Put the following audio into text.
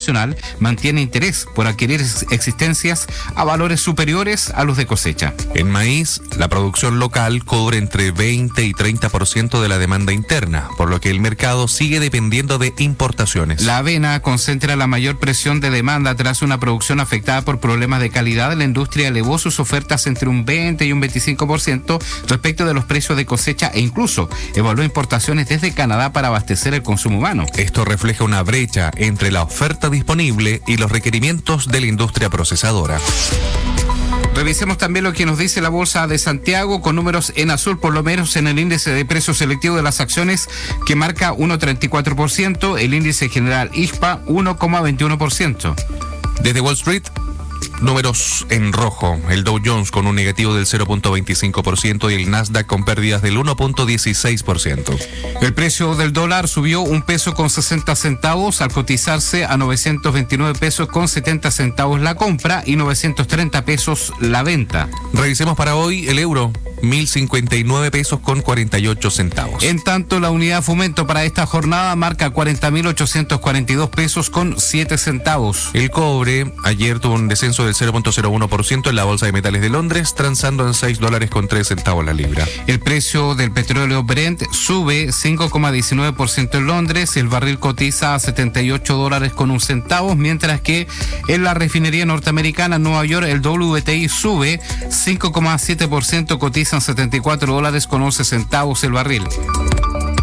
nacional mantiene interés por adquirir existencias a valores superiores a los de cosecha. En maíz, la producción local cubre entre 20 y 30% de la demanda interna, por lo que el mercado sigue dependiendo de importaciones. La avena concentra la mayor presión de demanda tras una producción afectada por problemas de calidad. La industria elevó sus ofertas entre un 20 y un 25% respecto de los precios de cosecha e incluso evaluó importaciones desde Canadá para abastecer el consumo humano. Esto refleja una brecha entre la oferta disponible y los requerimientos de la industria procesadora. Revisemos también lo que nos dice la Bolsa de Santiago con números en azul, por lo menos en el índice de precio selectivo de las acciones que marca 1,34%, el índice general ISPA 1,21%. Desde Wall Street, números en rojo. El Dow Jones con un negativo del 0,25% y el Nasdaq con pérdidas del 1,16%. El precio del dólar subió 1 peso con 60 centavos al cotizarse a 929 pesos con 70 centavos la compra y 930 pesos la venta. Revisemos para hoy el euro, 1.059 pesos con 48 centavos. En tanto, la unidad de fomento para esta jornada marca 40.842 pesos con 7 centavos. El cobre ayer tuvo un descenso del 0,01% en la Bolsa de Metales de Londres, transando en $6.03 la libra. El precio del petróleo Brent sube 5,19% en Londres, el barril cotiza a $78.01, mientras que en la refinería norteamericana en Nueva York el WTI sube 5,7%, cotiza en $74.11 el barril.